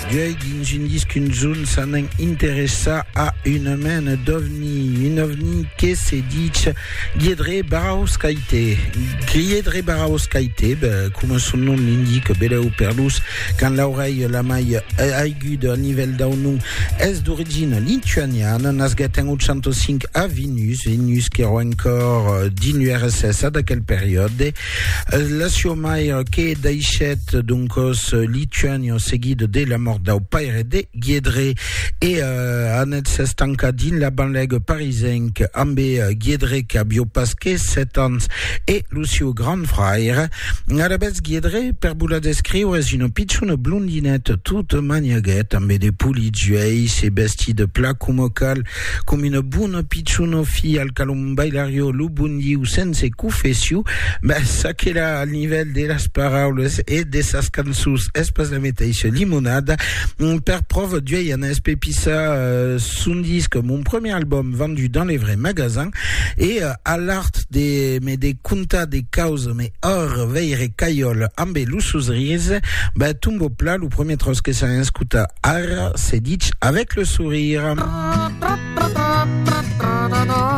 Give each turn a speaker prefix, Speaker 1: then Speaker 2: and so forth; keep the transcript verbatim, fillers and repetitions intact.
Speaker 1: Duei ginjindis qu'une zone s'en interessa à une main d'ovni, une ovni qui s'est dit Giedre Baraoskaite. Giedre Baraoskaite, ben, comme son nom l'indique, Beleu Perlus, quand l'oreille la maille aiguë à niveau d'Aunu est d'origine lituanienne, nasgaten ottocentoscinq à Venus, Venus qui est encore din U R S S à quelle période. La siomai che daichet donc lituanio seguido de la mort d'au père de Giedre et anet sestanca din la banlègue parisenque ambe Giedre che biopasque sept ans et Lucio Grand Frère. Arabes Giedre per bula descriure une pitchoune blondinette toute magnaguette ambe de puligiei se besti de plat come cal comme une bonne pitchoune fille al calum bailario lubundi ou sense confessio ben ça qu'elle a al niveau de las paraules et de sas cansus espas la metaixe limonade per preuve duei en espépissa euh, son disque mon premier album vendu dans les vrais magasins et euh, à l'art des mais des conta des causes mais or veire caiol ambe lususrise ben tumbo plat le premier tros que ça escuta ar c'est dit avec le sourire.